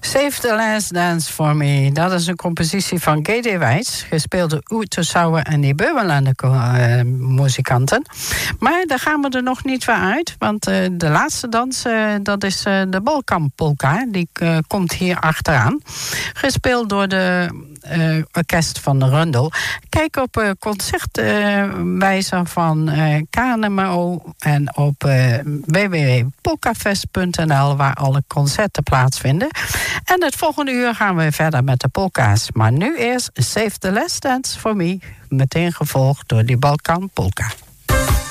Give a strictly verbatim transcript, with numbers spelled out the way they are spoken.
Save the Last Dance for Me. Dat is een compositie van G D Wijts, gespeeld door Ute Sauer en die Beumerlander uh, muzikanten. Maar daar gaan we er nog niet weer uit, want uh, de laatste dans, uh, dat is uh, de Balkanpolka. Die uh, komt hier achteraan. Gespeeld door de uh, orkest van de Rundel. Kijk op uh, concertwijzer uh, van uh, K N M O en op uh, w w w punt polkafest punt n l waar alle concerten plaatsvinden. En het volgende uur gaan we verder met de polka's. Maar nu eerst Save the Last Dance for Me, meteen gevolgd door die Balkanpolka.